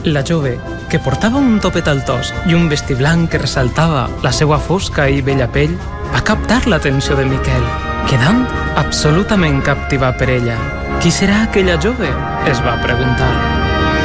La jove, que portava un topet altós i un vestit blanc que ressaltava la seva fosca i bella pell, va captar l'atenció de Miquel, quedant absolutament captivat per ella. Qui serà aquella jove? Es va preguntar.